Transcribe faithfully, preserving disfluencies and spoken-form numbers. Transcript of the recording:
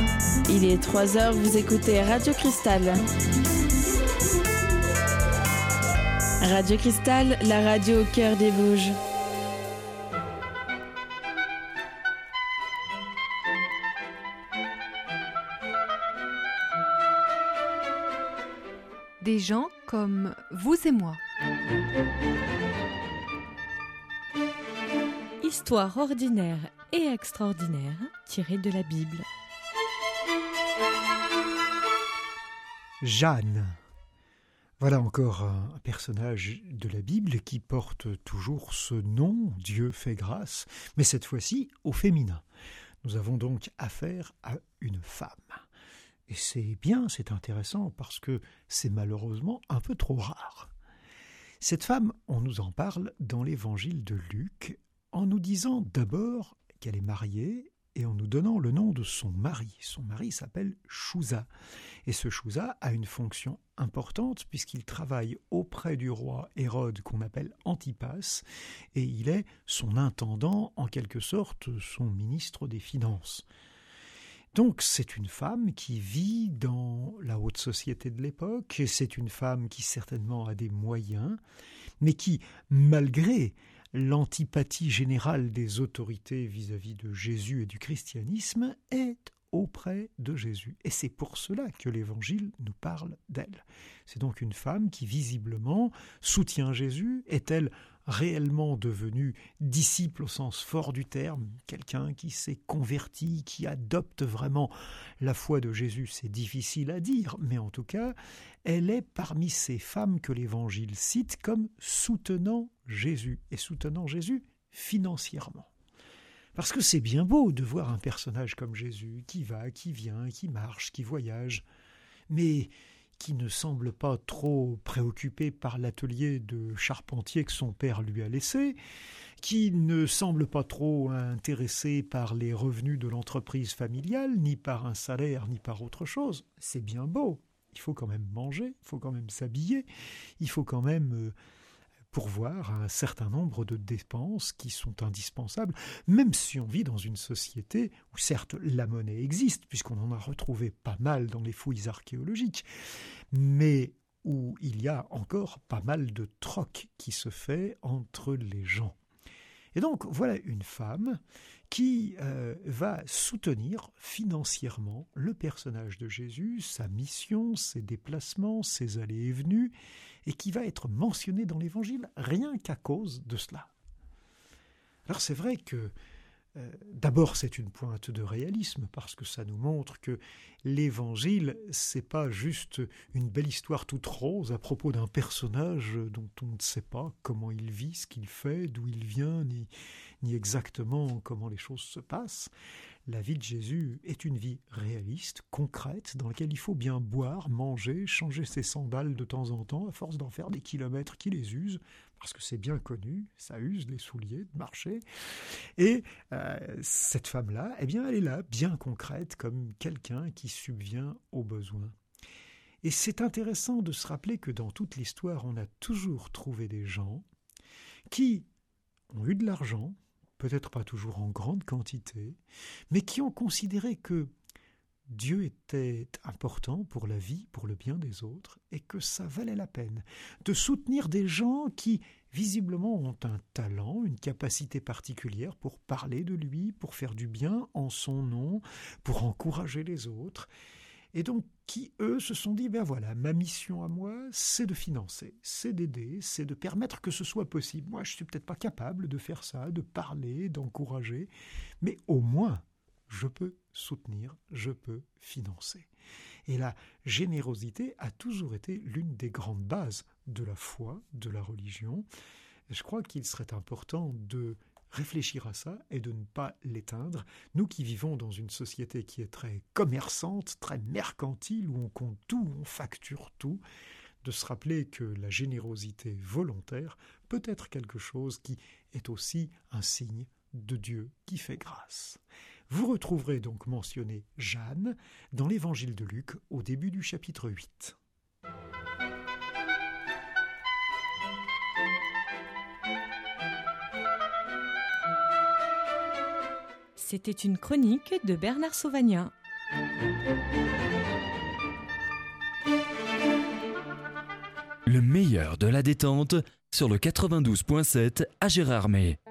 Il est trois heures, vous écoutez Radio Cristal. Radio Cristal, la radio au cœur des Vosges. Des gens comme vous et moi. Histoire ordinaire et extraordinaire tirée de la Bible. Jeanne. Voilà encore un personnage de la Bible qui porte toujours ce nom, Dieu fait grâce, mais cette fois-ci au féminin. Nous avons donc affaire à une femme. Et c'est bien, c'est intéressant, parce que c'est malheureusement un peu trop rare. Cette femme, on nous en parle dans l'évangile de Luc, en nous disant d'abord qu'elle est mariée et en nous donnant le nom de son mari. Son mari s'appelle Chouza. Et ce Chouza a une fonction importante puisqu'il travaille auprès du roi Hérode qu'on appelle Antipas, et il est son intendant, en quelque sorte son ministre des Finances. Donc c'est une femme qui vit dans la haute société de l'époque, et c'est une femme qui certainement a des moyens, mais qui, malgré l'antipathie générale des autorités vis-à-vis de Jésus et du christianisme, est auprès de Jésus. Et c'est pour cela que l'Évangile nous parle d'elle. C'est donc une femme qui visiblement soutient Jésus. Est-elle réellement devenue disciple au sens fort du terme, quelqu'un qui s'est converti, qui adopte vraiment la foi de Jésus? C'est difficile à dire, mais en tout cas, elle est parmi ces femmes que l'Évangile cite comme soutenant Jésus, et soutenant Jésus financièrement. Parce que c'est bien beau de voir un personnage comme Jésus, qui va, qui vient, qui marche, qui voyage, mais qui ne semble pas trop préoccupé par l'atelier de charpentier que son père lui a laissé, qui ne semble pas trop intéressé par les revenus de l'entreprise familiale, ni par un salaire, ni par autre chose. C'est bien beau. Il faut quand même manger, il faut quand même s'habiller, il faut quand même euh, pourvoir à un certain nombre de dépenses qui sont indispensables, même si on vit dans une société où certes la monnaie existe, puisqu'on en a retrouvé pas mal dans les fouilles archéologiques, mais où il y a encore pas mal de troc qui se fait entre les gens. Et donc voilà une femme qui euh, va soutenir financièrement le personnage de Jésus, sa mission, ses déplacements, ses allées et venues, et qui va être mentionnée dans l'Évangile rien qu'à cause de cela. Alors c'est vrai que euh, d'abord c'est une pointe de réalisme, parce que ça nous montre que l'Évangile, c'est pas juste une belle histoire toute rose à propos d'un personnage dont on ne sait pas comment il vit, ce qu'il fait, d'où il vient, ni, ni exactement comment les choses se passent. La vie de Jésus est une vie réaliste, concrète, dans laquelle il faut bien boire, manger, changer ses sandales de temps en temps, à force d'en faire des kilomètres qui les usent, parce que c'est bien connu, ça use les souliers de marcher. Et euh, cette femme-là, eh bien, elle est là, bien concrète, comme quelqu'un qui subvient aux besoins. Et c'est intéressant de se rappeler que dans toute l'histoire, on a toujours trouvé des gens qui ont eu de l'argent, peut-être pas toujours en grande quantité, mais qui ont considéré que Dieu était important pour la vie, pour le bien des autres, et que ça valait la peine de soutenir des gens qui, visiblement, ont un talent, une capacité particulière pour parler de lui, pour faire du bien en son nom, pour encourager les autres, et donc qui, eux, se sont dit, ben voilà, ma mission à moi, c'est de financer, c'est d'aider, c'est de permettre que ce soit possible. Moi, je suis peut-être pas capable de faire ça, de parler, d'encourager, mais au moins, je peux soutenir, je peux financer. Et la générosité a toujours été l'une des grandes bases de la foi, de la religion. Et je crois qu'il serait important de réfléchir à ça et de ne pas l'éteindre. Nous qui vivons dans une société qui est très commerçante, très mercantile, où on compte tout, on facture tout, de se rappeler que la générosité volontaire peut être quelque chose qui est aussi un signe de Dieu qui fait grâce. Vous retrouverez donc mentionné Jeanne dans l'évangile de Luc au début du chapitre huit. C'était une chronique de Bernard Sauvagnat. Le meilleur de la détente sur le quatre-vingt-douze point sept à Gérardmer.